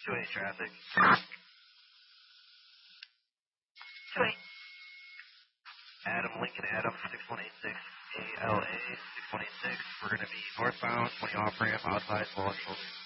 2-8 traffic. 2-8. Adam, Lincoln Adam, 6186, ALA 6186. We're going to be northbound, 20 off ramp, outside, volume.